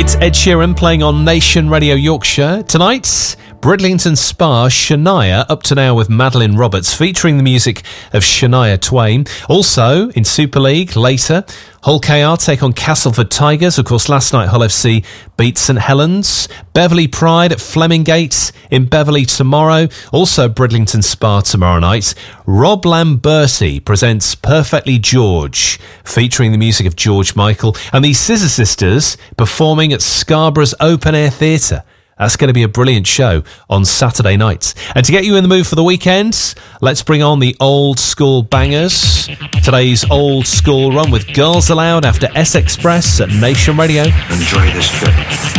It's Ed Sheeran playing on Nation Radio Yorkshire. Tonight, Bridlington Spa, Shania, up to now with Madeline Roberts, featuring the music of Shania Twain. Also, in Super League, later, Hull KR take on Castleford Tigers. Of course, last night, Hull FC beat St Helens. Beverley Pride at Fleming Gate in Beverley tomorrow. Also, Bridlington Spa tomorrow night. Rob Lamberti presents Perfectly George, featuring the music of George Michael. And the Scissor Sisters performing at Scarborough's Open Air Theatre. That's going to be a brilliant show on Saturday night. And to get you in the mood for the weekend, let's bring on the old school bangers. Today's old school run with Girls Aloud after S Express at Nation Radio. Enjoy this trip.